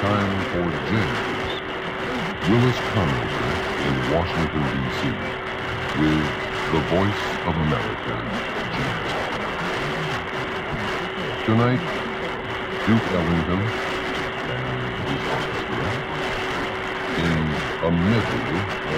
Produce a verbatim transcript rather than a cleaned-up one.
time for James, Willis Conrad in Washington, D C, with the Voice of America, James. Tonight, Duke Ellington and his orchestra in a medley